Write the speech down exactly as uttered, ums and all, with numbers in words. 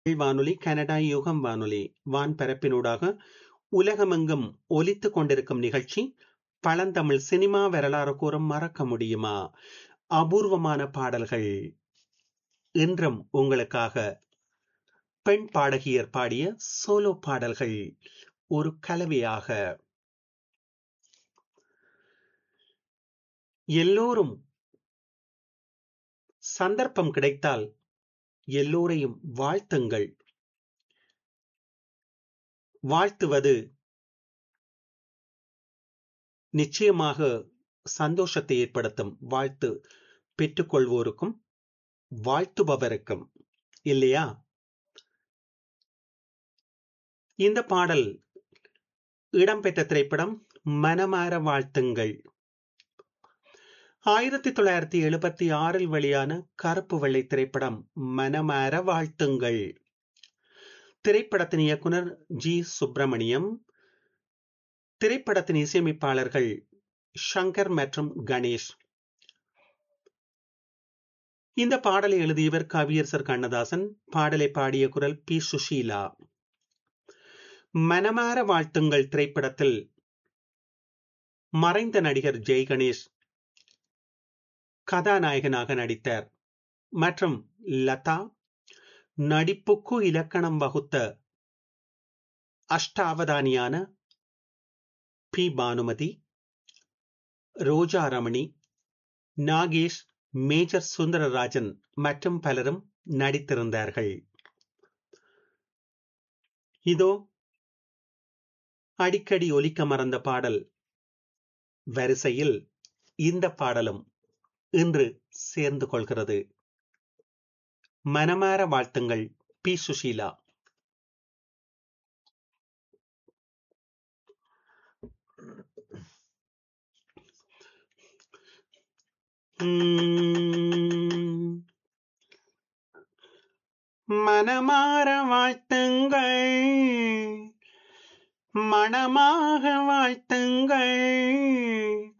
வானொலி கனடா யுகம் வானொலி வான்பரப்பினூடாக உலகமெங்கும் ஒலித்துக் கொண்டிருக்கும் நிகழ்ச்சி பழந்தமிழ் சினிமா வரலாறு கூறும் மறக்க முடியுமா? அபூர்வமான பாடல்கள் இன்றும் உங்களுக்காக பெண் பாடகியர் பாடிய சோலோ பாடல்கள் ஒரு கலவையாக எல்லோரும் சந்தர்ப்பம் கிடைத்தால் எல்லோரையும் வாழ்த்துங்கள். வாழ்த்துவது நிச்சயமாக சந்தோஷத்தை ஏற்படுத்தும். வாழ்த்து பெற்றுக்கொள்வோருக்கும் வாழ்த்துபவருக்கும், இல்லையா? இந்த பாடல் இடம்பெற்ற திரைப்படம் மனமார வாழ்த்துங்கள். ஆயிரத்தி தொள்ளாயிரத்தி எழுபத்தி ஆறில் வெளியான கருப்பு வெள்ளை திரைப்படம் மனமார வாழ்த்துங்கள். திரைப்படத்தின் இயக்குனர் ஜி சுப்பிரமணியம், திரைப்படத்தின் இசையமைப்பாளர்கள் ஷங்கர் மற்றும் கணேஷ். இந்த பாடலை எழுதியவர் கவியரசர் கண்ணதாசன், பாடலை பாடிய குரல் பி சுஷீலா. மனமார வாழ்த்துங்கள் திரைப்படத்தில் மறைந்த நடிகர் ஜெய் கணேஷ் கதாநாயகனாக நடித்தார் மற்றும் லதா நடிப்புக்கு இலக்கணம் வகுத்த அஷ்டாவதானியான பி பானுமதி, ரோஜா ரமணி, நாகேஷ், மேஜர் சுந்தரராஜன் மற்றும் பலரும் நடித்திருந்தார்கள். இதோ அடிக்கடி ஒலிக்க மறந்த பாடல் வரிசையில் இந்த பாடலும் இன்று சேர்ந்து கொள்கிறது. மனமார வாழ்த்துங்கள் பி சுஷீலா. மனமார வாழ்த்துங்கள், மனமாக வாழ்த்துங்கள்,